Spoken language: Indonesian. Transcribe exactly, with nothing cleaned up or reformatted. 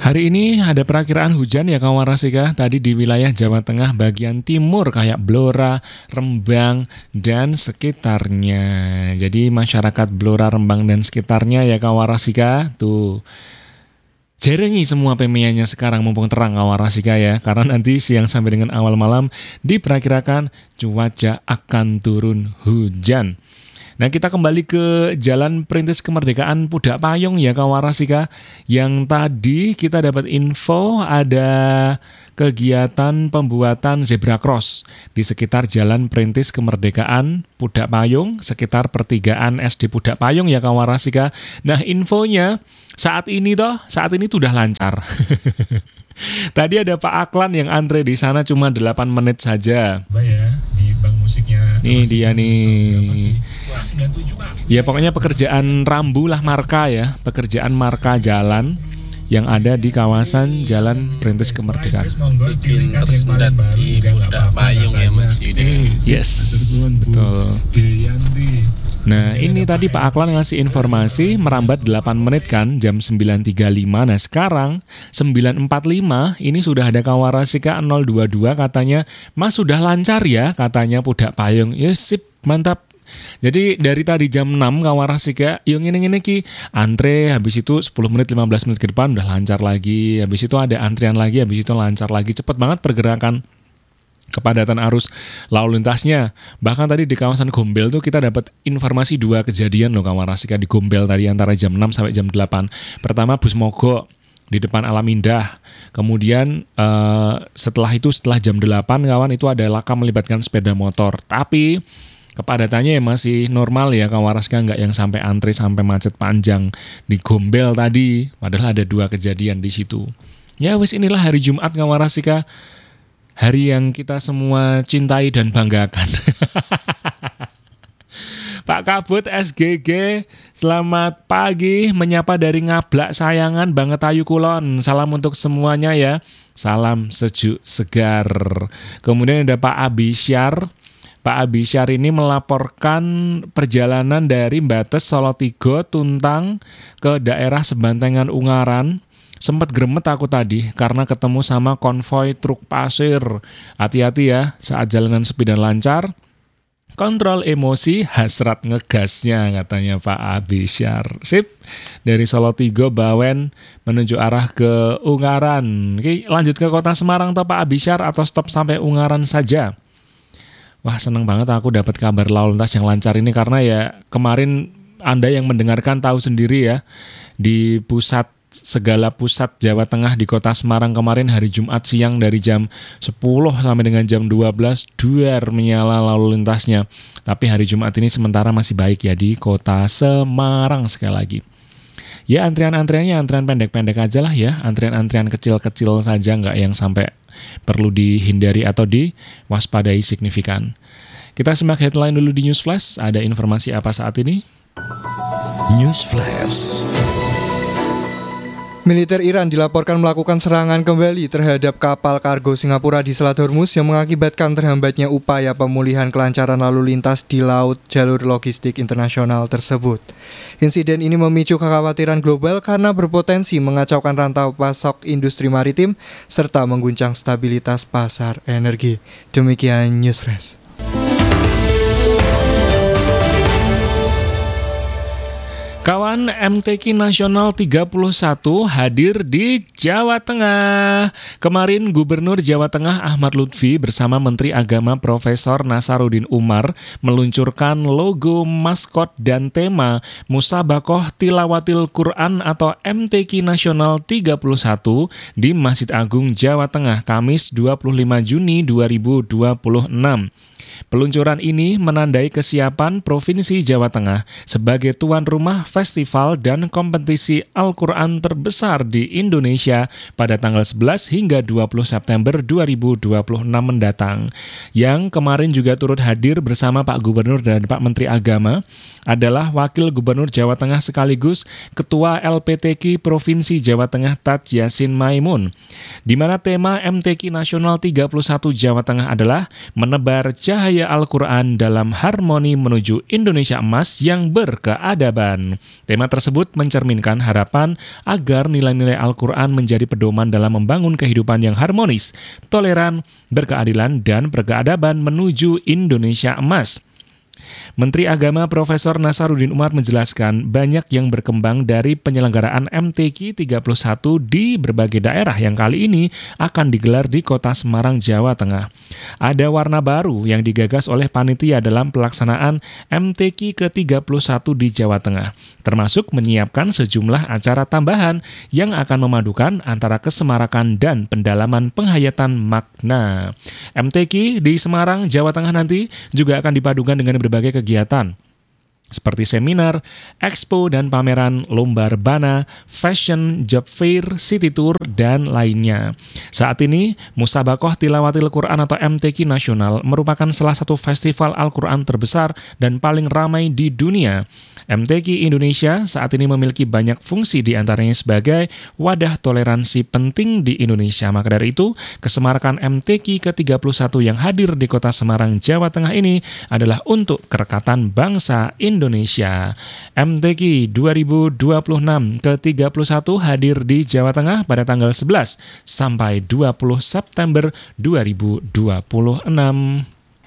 Hari ini ada perakiraan hujan ya kawan Rasika. Tadi di wilayah Jawa Tengah bagian timur kayak Blora, Rembang, dan sekitarnya. Jadi masyarakat Blora, Rembang, dan sekitarnya ya kawan Rasika. Tuh, jerengi semua P M I-nya sekarang mumpung terang kawan Rasika ya. Karena nanti siang sampai dengan awal malam diperkirakan cuaca akan turun hujan. Nah, kita kembali ke Jalan Perintis Kemerdekaan Pudak Payung ya kawan Rasika. Yang tadi kita dapat info ada kegiatan pembuatan zebra cross di sekitar Jalan Perintis Kemerdekaan Pudak Payung, sekitar pertigaan S D Pudak Payung ya kawan Rasika. Nah, infonya saat ini toh, saat ini sudah lancar. Tadi ada Pak Aklan yang antre di sana cuma delapan menit saja. Ya, di bank musiknya. Nih dia nih. Ya pokoknya pekerjaan rambu lah marka ya, pekerjaan marka jalan yang ada di kawasan Jalan Perintis Kemerdekaan. Bikin tersendat di Pudak Payung ya Mas Yudi. Yes, betul. Nah ini tadi Pak Aklan ngasih informasi merambat delapan menit kan, jam sembilan tiga puluh lima. Nah sekarang sembilan empat puluh lima ini sudah ada kawan Rasika nol dua dua katanya, Mas sudah lancar ya katanya Pudak Payung. Ya sip, mantap. Jadi dari tadi jam enam kawan Rasika, yang ini-ini ki antre, habis itu sepuluh menit lima belas menit ke depan udah lancar lagi. Habis itu ada antrian lagi, habis itu lancar lagi. Cepet banget pergerakan kepadatan arus lalu lintasnya. Bahkan tadi di kawasan Gombel tuh kita dapat informasi dua kejadian loh kawan Rasika di Gombel tadi antara jam enam sampai jam delapan. Pertama bus mogok di depan Alam Indah. Kemudian uh, setelah itu setelah jam delapan kawan itu ada laka melibatkan sepeda motor. Tapi kepadatannya ya masih normal ya kawan Rasika, nggak yang sampai antri sampai macet panjang di Gombel tadi. Padahal ada dua kejadian di situ. Ya wis, inilah hari Jumat kawan Rasika. Hari yang kita semua cintai dan banggakan. Pak Kabut S G G, selamat pagi, menyapa dari Ngablak Sayangan banget Ayu Kulon. Salam untuk semuanya ya. Salam sejuk segar. Kemudian ada Pak Abisyar. Pak Abisyar ini melaporkan perjalanan dari Bates Solotigo Tuntang ke daerah Sebantengan Ungaran. Sempat gremet aku tadi karena ketemu sama konvoi truk pasir. Hati-hati ya saat jalanan sepi dan lancar. Kontrol emosi, hasrat ngegasnya katanya Pak Abisyar. Sip, dari Solotigo Bawen menuju arah ke Ungaran. Oke, lanjut ke kota Semarang toh Pak Abisyar atau stop sampai Ungaran saja? Wah, seneng banget aku dapat kabar lalu lintas yang lancar ini karena ya kemarin Anda yang mendengarkan tahu sendiri ya, di pusat segala pusat Jawa Tengah di kota Semarang kemarin hari Jumat siang dari jam sepuluh sampai dengan jam dua belas duar menyala lalu lintasnya. Tapi hari Jumat ini sementara masih baik ya di kota Semarang sekali lagi. Ya antrian-antriannya antrian pendek-pendek aja lah ya, antrian-antrian kecil-kecil saja, nggak yang sampai perlu dihindari atau diwaspadai signifikan. Kita simak headline dulu di News Flash. Ada informasi apa saat ini? News Flash. Militer Iran dilaporkan melakukan serangan kembali terhadap kapal kargo Singapura di Selat Hormuz yang mengakibatkan terhambatnya upaya pemulihan kelancaran lalu lintas di laut jalur logistik internasional tersebut. Insiden ini memicu kekhawatiran global karena berpotensi mengacaukan rantau pasok industri maritim serta mengguncang stabilitas pasar energi. Demikian News Flash. Kawan, M T Q Nasional tiga puluh satu hadir di Jawa Tengah. Kemarin Gubernur Jawa Tengah Ahmad Lutfi bersama Menteri Agama Profesor Nasaruddin Umar meluncurkan logo, maskot, dan tema Musabakoh Tilawatil Quran atau M T Q Nasional tiga puluh satu di Masjid Agung Jawa Tengah Kamis dua puluh lima Juni dua ribu dua puluh enam. Peluncuran ini menandai kesiapan Provinsi Jawa Tengah sebagai tuan rumah festival dan kompetisi Al-Quran terbesar di Indonesia pada tanggal sebelas hingga dua puluh September dua ribu dua puluh enam mendatang. Yang kemarin juga turut hadir bersama Pak Gubernur dan Pak Menteri Agama adalah Wakil Gubernur Jawa Tengah sekaligus Ketua L P T Q Provinsi Jawa Tengah Taj Yasin Maimun, di mana tema M T Q Nasional tiga puluh satu Jawa Tengah adalah menebar cahaya Al-Quran dalam harmoni menuju Indonesia emas yang berkeadaban. Tema tersebut mencerminkan harapan agar nilai-nilai Al-Quran menjadi pedoman dalam membangun kehidupan yang harmonis, toleran, berkeadilan, dan berkeadaban menuju Indonesia Emas. Menteri Agama Profesor Nasaruddin Umar menjelaskan banyak yang berkembang dari penyelenggaraan M T Q tiga puluh satu di berbagai daerah yang kali ini akan digelar di Kota Semarang, Jawa Tengah. Ada warna baru yang digagas oleh panitia dalam pelaksanaan M T Q ke tiga puluh satu di Jawa Tengah, termasuk menyiapkan sejumlah acara tambahan yang akan memadukan antara kesemarakan dan pendalaman penghayatan makna. M T Q di Semarang, Jawa Tengah nanti juga akan dipadukan dengan berbagai kegiatan seperti seminar, expo dan pameran, lomba rebana, fashion, job fair, city tour, dan lainnya. Saat ini, Musabakoh Tilawatil Quran atau M T Q Nasional merupakan salah satu festival Al-Quran terbesar dan paling ramai di dunia. M T Q Indonesia saat ini memiliki banyak fungsi, diantaranya sebagai wadah toleransi penting di Indonesia. Maka dari itu, kesemarakan M T Q ke tiga puluh satu yang hadir di Kota Semarang, Jawa Tengah ini adalah untuk kerekatan bangsa Indonesia. M T Q dua ribu dua puluh enam ke tiga puluh satu hadir di Jawa Tengah pada tanggal sebelas sampai dua puluh September dua ribu dua puluh enam.